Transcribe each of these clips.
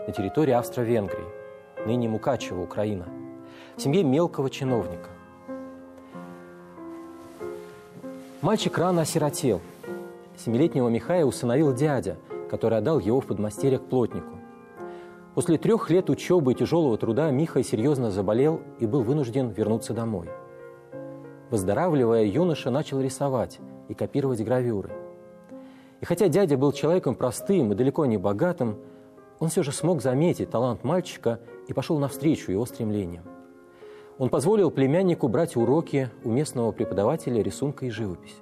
на территории Австро-Венгрии, ныне Мукачево, Украина, в семье мелкого чиновника. Мальчик рано осиротел. 7-летнего Михая усыновил дядя, который отдал его в подмастерье к плотнику. После 3 лет учебы и тяжелого труда Миха серьезно заболел и был вынужден вернуться домой. Выздоравливая, юноша начал рисовать и копировать гравюры. И хотя дядя был человеком простым и далеко не богатым, он все же смог заметить талант мальчика и пошел навстречу его стремлениям. Он позволил племяннику брать уроки у местного преподавателя рисунка и живописи.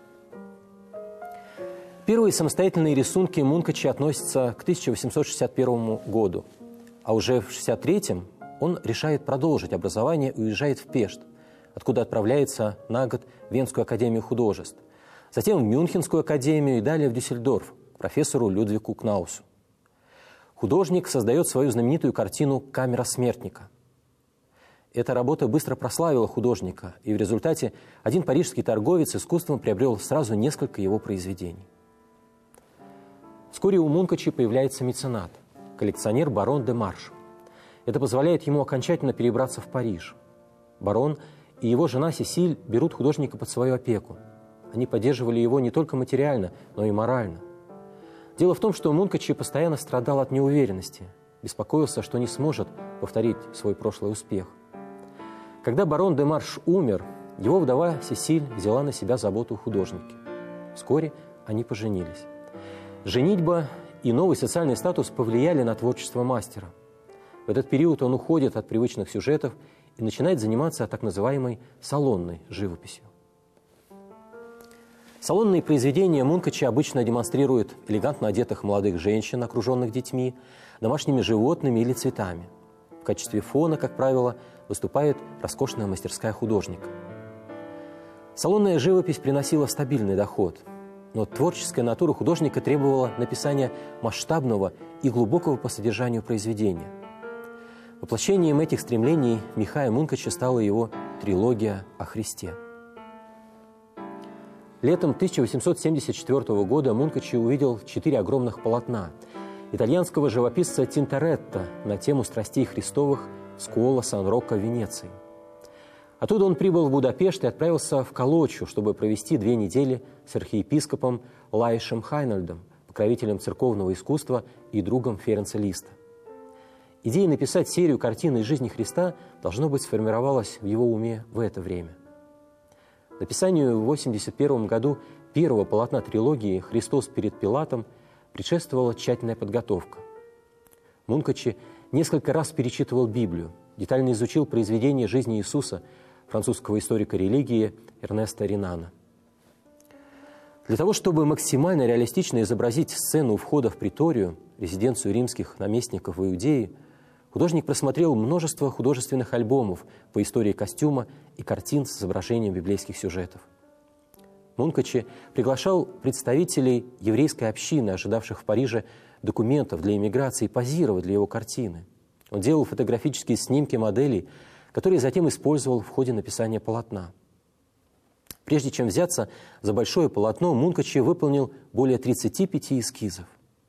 Первые самостоятельные рисунки Мункача относятся к 1861 году, а уже в 1963 он решает продолжить образование и уезжает в Пешт, откуда отправляется на год в Венскую академию художеств, затем в Мюнхенскую академию и далее в Дюссельдорф к профессору Людвигу Кнаусу. Художник создает свою знаменитую картину «Камера смертника». Эта работа быстро прославила художника, и в результате один парижский торговец искусством приобрел сразу несколько его произведений. Вскоре у Мункача появляется меценат, коллекционер барон де Марш. Это позволяет ему окончательно перебраться в Париж. Барон и его жена Сесиль берут художника под свою опеку. Они поддерживали его не только материально, но и морально. Дело в том, что Мункача постоянно страдал от неуверенности, беспокоился, что не сможет повторить свой прошлый успех. Когда барон де Марш умер, его вдова Сесиль взяла на себя заботу о художнике. Вскоре они поженились. Женитьба и новый социальный статус повлияли на творчество мастера. В этот период он уходит от привычных сюжетов и начинает заниматься так называемой салонной живописью. Салонные произведения Мункача обычно демонстрируют элегантно одетых молодых женщин, окруженных детьми, домашними животными или цветами. В качестве фона, как правило, выступает роскошная мастерская художника. Салонная живопись приносила стабильный доход, но творческая натура художника требовала написания масштабного и глубокого по содержанию произведения. Воплощением этих стремлений Михая Мункача стала его трилогия о Христе. Летом 1874 года Мункача увидел 4 огромных полотна итальянского живописца Тинторетто на тему страстей Христовых в Скуола Сан-Рокко в Венеции. Оттуда он прибыл в Будапешт и отправился в Колочу, чтобы провести 2 недели с архиепископом Лайшем Хайнольдом, покровителем церковного искусства и другом Ференца Листа. Идея написать серию картин из жизни Христа, должно быть, сформировалась в его уме в это время. Написанию в 1981 году первого полотна трилогии «Христос перед Пилатом» предшествовала тщательная подготовка. Мункача несколько раз перечитывал Библию, детально изучил произведения жизни Иисуса французского историка религии Эрнеста Ренана. Для того, чтобы максимально реалистично изобразить сцену у входа в приторию, резиденцию римских наместников в Иудее, художник просмотрел множество художественных альбомов по истории костюма и картин с изображением библейских сюжетов. Мункача приглашал представителей еврейской общины, ожидавших в Париже документов для эмиграции, позировать для его картины. Он делал фотографические снимки моделей, которые затем использовал в ходе написания полотна. Прежде чем взяться за большое полотно, Мункача выполнил более 35 эскизов.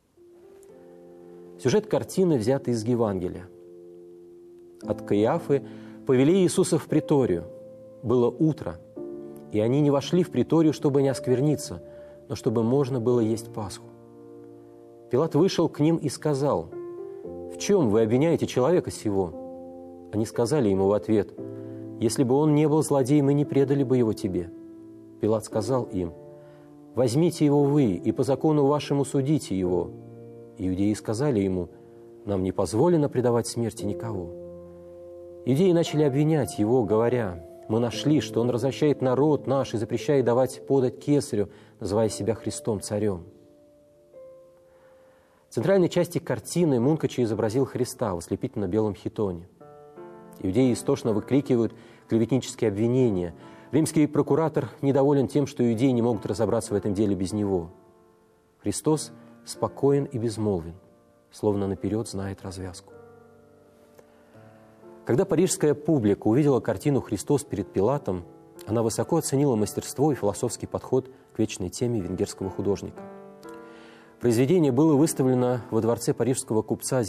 Сюжет картины взят из Евангелия. От Каиафы повели Иисуса в приторию. Было утро, и они не вошли в приторию, чтобы не оскверниться, но чтобы можно было есть Пасху. Пилат вышел к ним и сказал: «В чем вы обвиняете человека сего?» Они сказали ему в ответ: «Если бы он не был злодеем, мы не предали бы его тебе». Пилат сказал им: «Возьмите его вы, и по закону вашему судите его». Иудеи сказали ему: «Нам не позволено предавать смерти никого». Иудеи начали обвинять его, говоря: «Мы нашли, что он развращает народ наш и запрещает давать подать кесарю, называя себя Христом царем». В центральной части картины Мункача изобразил Христа в ослепительно-белом хитоне. Иудеи истошно выкрикивают клеветнические обвинения. Римский прокуратор недоволен тем, что иудеи не могут разобраться в этом деле без него. Христос спокоен и безмолвен, словно наперед знает развязку. Когда парижская публика увидела картину «Христос перед Пилатом», она высоко оценила мастерство и философский подход к вечной теме венгерского художника. Произведение было выставлено во дворце парижского купца